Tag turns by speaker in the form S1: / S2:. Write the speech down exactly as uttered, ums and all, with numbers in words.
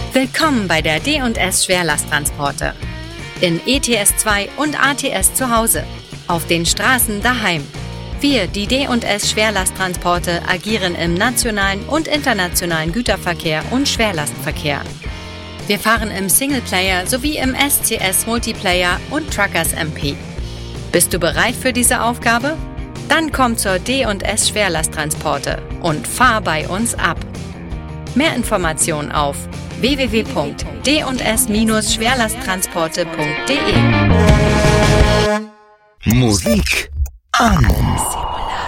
S1: Willkommen bei der D und S Schwerlasttransporte. In E T S zwei und A T S zu Hause. Auf den Straßen daheim. Wir, die D und S Schwerlasttransporte, agieren im nationalen und internationalen Güterverkehr und Schwerlastverkehr. Wir fahren im Singleplayer sowie im S C S Multiplayer und Truckers M P. Bist du bereit für diese Aufgabe? Dann komm zur D und S Schwerlasttransporte und fahr bei uns ab. Mehr Informationen auf w w w punkt d und s schwerlasttransporte punkt d e.
S2: Musik an.